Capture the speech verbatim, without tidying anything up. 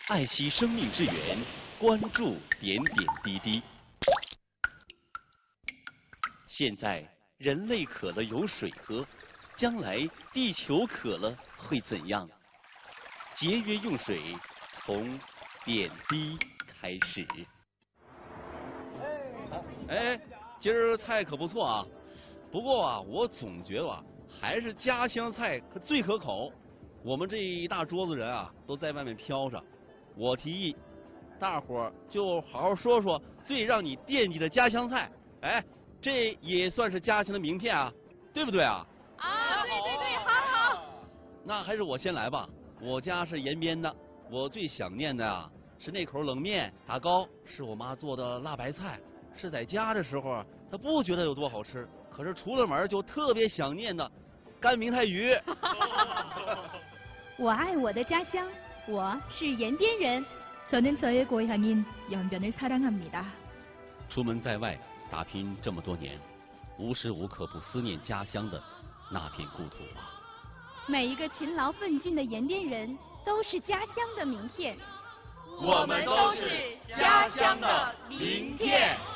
爱惜生命之源，关注点点滴滴。现在人类渴了有水喝，将来地球渴了会怎样？节约用水，从点滴开始。 哎，今儿菜可不错啊，不过啊，我总觉得啊，还是家乡菜可最可口。我们这一大桌子人啊，都在外面飘着。我提议，大伙儿就好好说说最让你惦记的家乡菜。哎，这也算是家乡的名片啊，对不对啊？ 啊，对对对，好好。 那还是我先来吧。我家是延边的，我最想念的啊是那口冷面打糕，是我妈做的辣白菜。是在家的时候啊，她不觉得有多好吃，可是出了门就特别想念的干明太鱼。 我爱我的家乡，我是延边人。저는 저의 고향인 연변을 사랑합니다. 出门在外打拼这么多年，无时无刻不思念家乡的那片故土啊！ 每一个勤劳奋进的延边人都是家乡的名片。 我们都是家乡的名片。